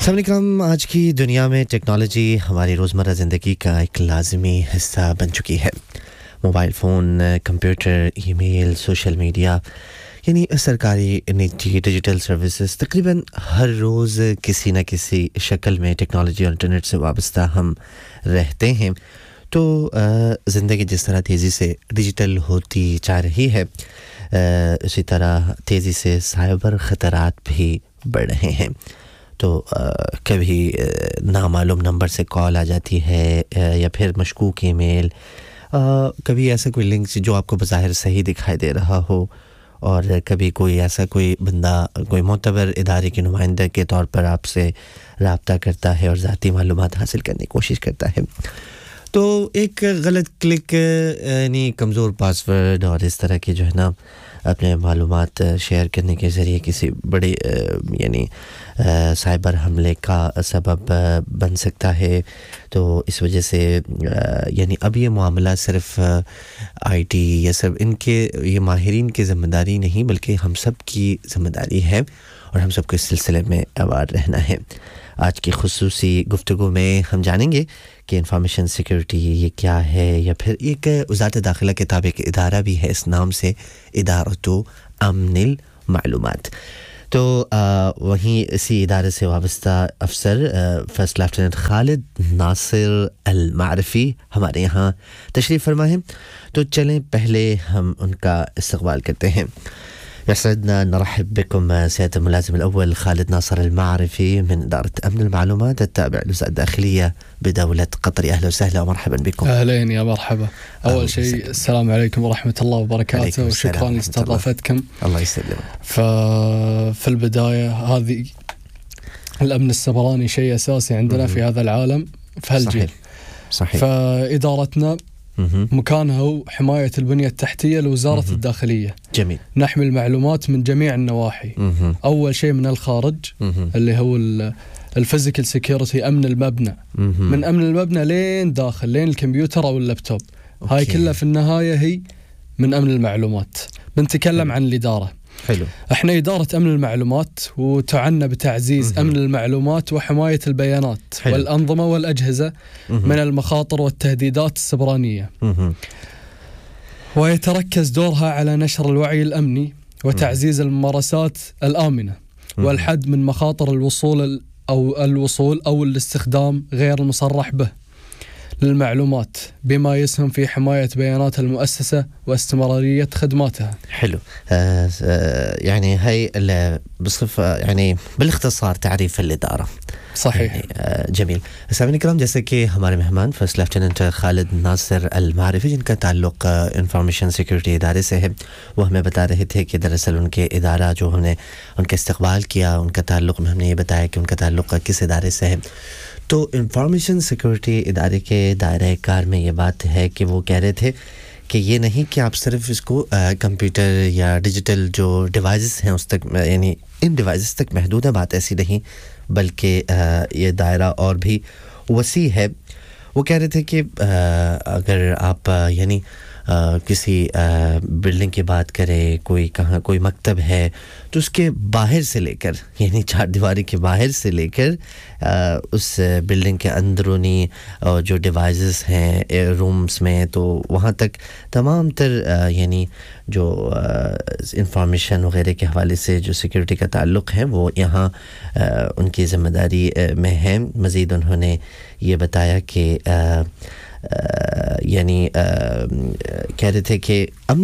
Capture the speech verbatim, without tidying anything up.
अस्सलाम वालेकुम। आज की दुनिया में टेक्नोलॉजी हमारी रोज़मर्रा ज़िंदगी का एक लाज़मी हिस्सा बन चुकी है। Mobile phone, computer, email, social media यानी सरकारी, निजी, डिजिटल सर्विसेज तकरीबन हर रोज़ किसी न किसी शक्ल में टेक्नोलॉजी और इंटरनेट से वाबस्ता हम रहते हैं। तो ज़िंदगी जिस तरह तेज़ी से डिजिटल होती जा रही है, उसी तरह तेज़ी से साइबर ख़तरात भी बढ़ रहे हैं। तो कभी नामालूम नंबर से कॉल आ जाती है या फिर मशकूक ईमेल, कभी ऐसा कोई लिंक जो आपको बज़ाहिर सही दिखाई दे रहा हो, और कभी कोई ऐसा कोई बंदा कोई मोतबर इदारे के नुमाइंदे के तौर पर आपसे राब्ता करता है और ज़ाती मालूमात हासिल करने की कोशिश करता है। तो एक गलत क्लिक यानी कमज़ोर पासवर्ड और इस तरह के जो है ना अपने मालूमात शेयर करने के ज़रिए किसी बड़े यानी साइबर हमले का सबब बन सकता है। तो इस वजह से यानी अब ये मामला सिर्फ आईटी या सब इनके ये माहिरीन की ज़िम्मेदारी नहीं बल्कि हम सब की ज़िम्मेदारी है और हम सबको इस सिलसिले में अवार रहना है। आज की खुसूसी गुफ्तगू में हम जानेंगे कि इंफॉर्मेशन सिक्योरिटी ये क्या है, या फिर एक वज़ारत दाखिला के ताबिक़ एक इदारा भी है इस नाम से, इदारतु अम्निल मालूमात। तो आ, वहीं इसी इदारे से वाबस्ता अफसर फर्स्ट लेफ्टिनेंट खालिद नासिर अल मारफी हमारे यहाँ तशरीफ़ फरमा है। तो चलें पहले हम उनका इस्तक़बाल करते हैं। يسعدنا نرحب بكم سيادة الملازم الأول خالد ناصر المعرفي من إدارة أمن المعلومات التابع للوزارة الداخلية بدولة قطر. أهلا وسهلا ومرحبا بكم. أهلين يا مرحبا. أول شيء السلام عليكم ورحمة الله وبركاته وشكرا لاستضافتكم. الله يسلمك. ففي البداية هذه الأمن السبراني شيء أساسي عندنا في هذا العالم في هالجيل. صحيح. صحيح. فإدارتنا مكانها هو حماية البنية التحتية لوزارة مم. الداخلية. جميل. نحمل معلومات من جميع النواحي. مم. أول شيء من الخارج مم. اللي هو الفيزيكال سيكيورتي، أمن المبنى. مم. من أمن المبنى لين داخل لين الكمبيوتر أو اللابتوب. أوكي. هاي كلها في النهاية هي من أمن المعلومات. بنتكلم عن الإدارة. حلو. احنا إدارة أمن المعلومات وتعنى بتعزيز مم. أمن المعلومات وحماية البيانات حلو. والأنظمة والأجهزة مم. من المخاطر والتهديدات السبرانية. مم. ويتركز دورها على نشر الوعي الأمني وتعزيز مم. الممارسات الآمنة مم. والحد من مخاطر الوصول أو الوصول أو الاستخدام غير المصرح به للمعلومات، بما يسهم في حماية بيانات المؤسسة واستمرارية خدماتها. حلو. آه يعني هاي بصفة يعني بالاختصار تعريف الإدارة. صحيح. يعني آه جميل. سامعين الكرام، جیسے کہ ہمارے مہمان فرسٹ لیفٹیننٹ خالد ناصر المعرفی جن کا تعلق انفارمیشن سیکیورٹی ادارے سے ہے، وہ ہمیں بتا رہے تھے کہ دراصل ان کے ادارہ جو ہم نے ان کا استقبال کیا، ان کا تعلق میں ہم نے یہ بتایا کہ ان کا تعلق کس ادارے سے ہے۔ تو انفارمیشن سیکیورٹی ادارے کے دائرہ کار میں یہ بات ہے کہ وہ کہہ رہے تھے کہ یہ نہیں کہ آپ صرف اس کو کمپیوٹر یا ڈیجیٹل جو ڈیوائسز ہیں اس تک یعنی ان ڈیوائسز تک محدود ہے، بات ایسی نہیں بلکہ یہ دائرہ اور بھی وسیع ہے۔ وہ کہہ رہے تھے کہ اگر آپ یعنی کسی بلڈنگ کی بات کریں، کوئی کہاں کوئی مکتب ہے تو اس کے باہر سے لے کر یعنی چار دیواری کے باہر سے لے کر اس بلڈنگ کے اندرونی جو ڈیوائسز ہیں رومز میں، تو وہاں تک تمام تر یعنی جو انفارمیشن وغیرہ کے حوالے سے جو سیکیورٹی کا تعلق ہے وہ یہاں ان کی ذمہ داری میں ہے۔ مزید انہوں نے یہ بتایا کہ یعنی کہہ رہے تھے کہ امن